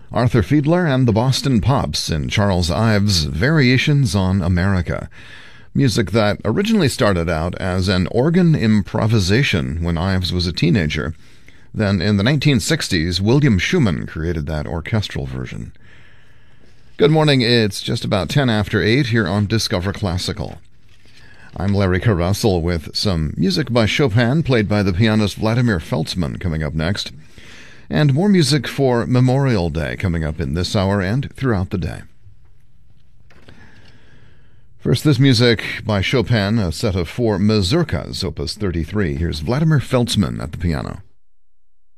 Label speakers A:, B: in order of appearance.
A: Arthur Fiedler and the Boston Pops in Charles Ives' Variations on America. Music that originally started out as an organ improvisation when Ives was a teenager. Then in the 1960s, William Schumann created that orchestral version. Good morning, it's just about 10 after 8 here on Discover Classical. I'm Larry Carrussell with some music by Chopin played by the pianist Vladimir Feltzman coming up next, and more music for Memorial Day coming up in this hour and throughout the day. First, this music by Chopin, a set of 4 mazurkas, opus 33. Here's Vladimir Feltzman at the piano.